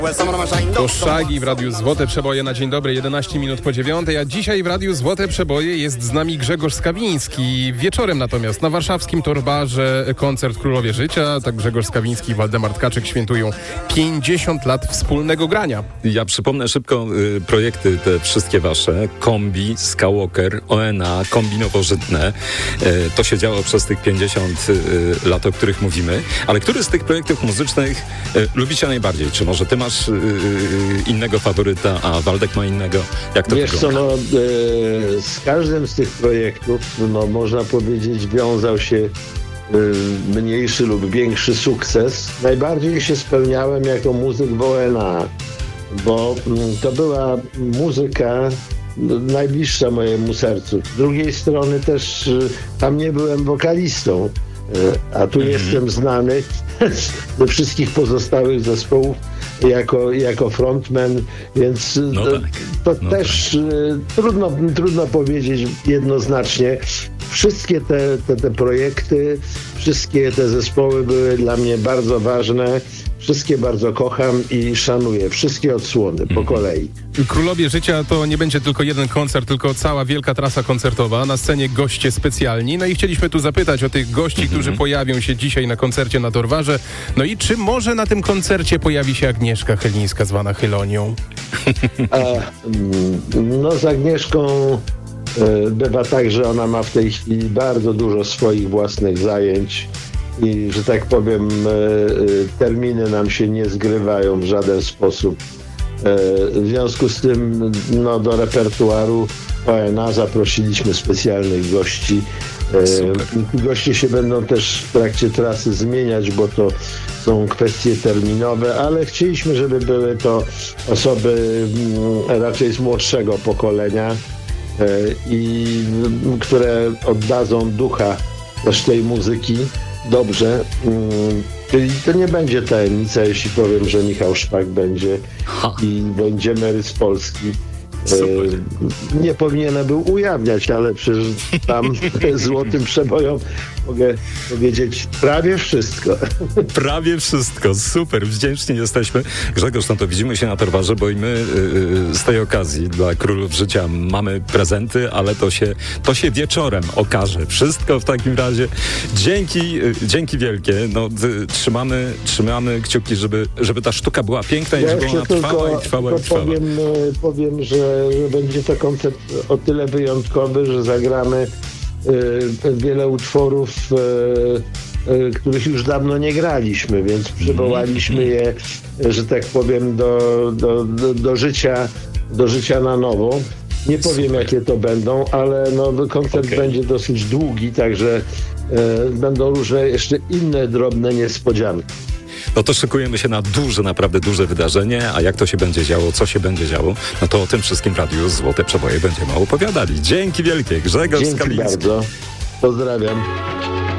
To Shaggy w Radiu Złote Przeboje na dzień dobry, 11 minut po 9, a dzisiaj w Radiu Złote Przeboje jest z nami Grzegorz Skawiński. Wieczorem natomiast na warszawskim Torbarze koncert Królowie Życia. Tak Grzegorz Skawiński i Waldemar Tkaczyk świętują 50 lat wspólnego grania. Ja przypomnę szybko projekty te wszystkie wasze. Kombi, Skywalker, ONA, Kombi Nowożytne. To się działo przez tych 50 lat, o których mówimy. Ale który z tych projektów muzycznych lubicie najbardziej? Czy może ty masz innego faworyta, a Waldek ma innego? Jak to Wiesz wygląda? co, z każdym z tych projektów, można powiedzieć, wiązał się mniejszy lub większy sukces. Najbardziej się spełniałem jako muzyk w ONA, bo to była muzyka najbliższa mojemu sercu. Z drugiej strony też tam nie byłem wokalistą, a tu jestem znany ze wszystkich pozostałych zespołów jako frontman, więc też trudno powiedzieć jednoznacznie. Wszystkie te projekty, wszystkie te zespoły były dla mnie bardzo ważne. Wszystkie bardzo kocham i szanuję. Wszystkie odsłony po kolei. Królowie Życia to nie będzie tylko jeden koncert, tylko cała wielka trasa koncertowa. Na scenie goście specjalni. No i chcieliśmy tu zapytać o tych gości, którzy pojawią się dzisiaj na koncercie na Torwarze. No i czy może na tym koncercie pojawi się Agnieszka Chylińska, zwana Chylonią? Z Agnieszką bywa tak, że ona ma w tej chwili bardzo dużo swoich własnych zajęć. I, że tak powiem, terminy nam się nie zgrywają w żaden sposób. W związku z tym do repertuaru ONA zaprosiliśmy specjalnych gości. Goście się będą też w trakcie trasy zmieniać, bo to są kwestie terminowe, ale chcieliśmy, żeby były to osoby raczej z młodszego pokolenia i które oddadzą ducha też tej muzyki. Dobrze, czyli to nie będzie tajemnica, jeśli powiem, że Michał Szpak będzie i będzie Mary z Polski. Nie powinienem był ujawniać, ale przecież tam złotym przebojom mogę powiedzieć prawie wszystko. Prawie wszystko, super, wdzięczni jesteśmy. Grzegorz, to widzimy się na Torwarze, bo i my z tej okazji dla Królów Życia mamy prezenty, ale to się wieczorem okaże. Wszystko w takim razie. Dzięki wielkie. Trzymamy kciuki, żeby ta sztuka była piękna i żeby ona trwała. Powiem, że będzie to koncert o tyle wyjątkowy, że zagramy wiele utworów, których już dawno nie graliśmy, więc przywołaliśmy je, że tak powiem, do życia na nowo. Nie powiem, jakie to będą, ale koncert będzie dosyć długi, także będą różne jeszcze inne drobne niespodzianki. No to szykujemy się na naprawdę duże wydarzenie, a jak to się będzie działo, co się będzie działo, to o tym wszystkim w Radiu Złote Przeboje będziemy opowiadali. Dzięki wielkie, Grzegorz Skawiński. Dzięki bardzo. Pozdrawiam.